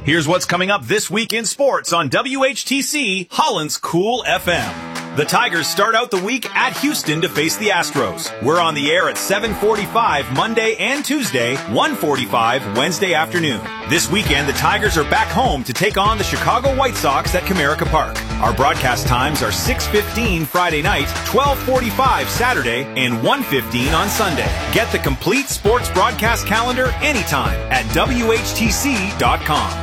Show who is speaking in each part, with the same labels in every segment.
Speaker 1: Here's what's coming up this week in sports on WHTC, Holland's Cool FM. The Tigers start out the week at Houston to face the Astros. We're on the air at 7:45 Monday and Tuesday, 1:45 Wednesday afternoon. This weekend, the Tigers are back home to take on the Chicago White Sox at Comerica Park. Our broadcast times are 6:15 Friday night, 12:45 Saturday, and 1:15 on Sunday. Get the complete sports broadcast calendar anytime at WHTC.com.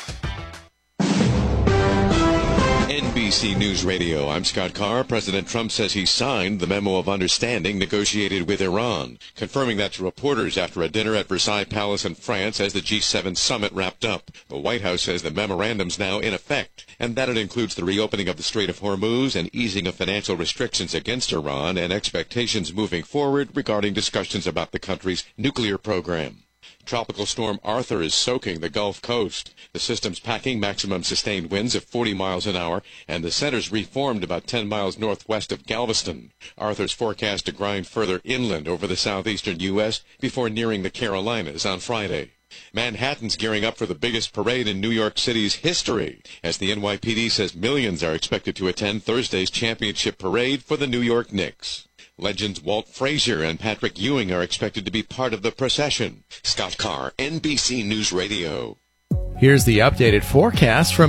Speaker 2: NBC News Radio, I'm Scott Carr. President Trump says he signed the memo of understanding negotiated with Iran, confirming that to reporters after a dinner at Versailles Palace in France as the G7 summit wrapped up. The White House says the memorandum's now in effect, and that it includes the reopening of the Strait of Hormuz and easing of financial restrictions against Iran and expectations moving forward regarding discussions about the country's nuclear program. Tropical storm Arthur is soaking the Gulf Coast. The system's packing maximum sustained winds of 40 miles an hour, and the center's reformed about 10 miles northwest of Galveston. Arthur's forecast to grind further inland over the southeastern U.S. before nearing the Carolinas on Friday. Manhattan's gearing up for the biggest parade in New York City's history, as the NYPD says millions are expected to attend Thursday's championship parade for the New York Knicks. Legends Walt Frazier and Patrick Ewing are expected to be part of the procession. Scott Carr, NBC News Radio.
Speaker 3: Here's the updated forecast from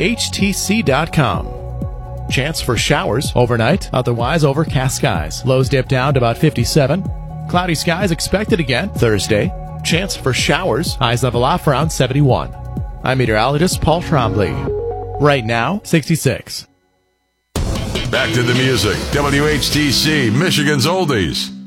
Speaker 3: WHTC.com. Chance for showers overnight, otherwise overcast skies. Lows dip down to about 57. Cloudy skies expected again Thursday. Chance for showers, highs level off around 71. I'm meteorologist Paul Trombley. Right now, 66.
Speaker 4: Back to the music. WHTC, Michigan's Oldies.